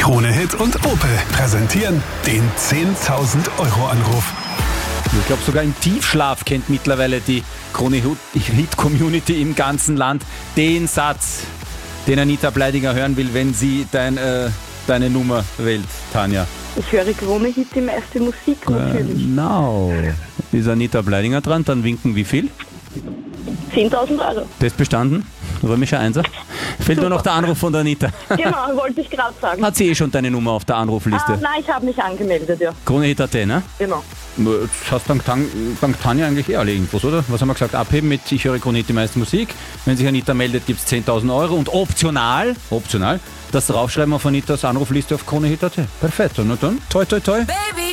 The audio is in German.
Krone Hit und Opel präsentieren den 10.000 Euro Anruf. Ich glaube, sogar im Tiefschlaf kennt mittlerweile die Krone Hit Community im ganzen Land den Satz, den Anita Bleidinger hören will, wenn sie deine Nummer wählt, Tanja. Ich höre Krone Hit, die meiste Musik natürlich. Genau. Ist Anita Bleidinger dran, dann winken wie viel? 10.000 Euro. Test bestanden? Römischer Einser. Fehlt nur noch der Anruf von der Anita. Genau, wollte ich gerade sagen. Hat sie schon deine Nummer auf der Anrufliste? Nein, ich habe mich angemeldet, ja. Krone Hit AT, ne? Genau. Das hast dank Tanja eigentlich alle Infos, oder? Was haben wir gesagt? Abheben mit Ich höre Krone Hit, die meiste Musik. Wenn sich Anita meldet, gibt es 10.000 Euro und optional, das Draufschreiben auf Anitas Anrufliste auf Krone Hit AT. Perfekt, na dann, toi toi toi.